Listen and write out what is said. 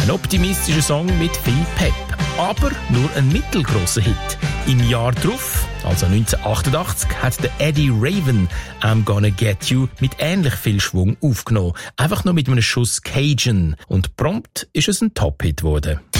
Ein optimistischer Song mit viel Pep, aber nur ein mittelgrosser Hit. Im Jahr darauf, also 1988, hat der Eddie Raven «I'm Gonna Get You» mit ähnlich viel Schwung aufgenommen. Einfach nur mit einem Schuss Cajun. Und prompt ist es ein Top-Hit geworden.